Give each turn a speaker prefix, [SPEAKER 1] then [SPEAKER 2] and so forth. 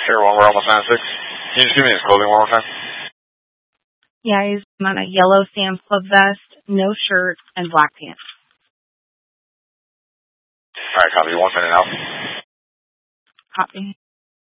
[SPEAKER 1] Air 1, we're almost 96. Can you just give me his clothing one more time?
[SPEAKER 2] Yeah, he's on a yellow Sam's Club vest, no shirt, and black pants.
[SPEAKER 1] All right, copy. 1 minute now.
[SPEAKER 2] Copy.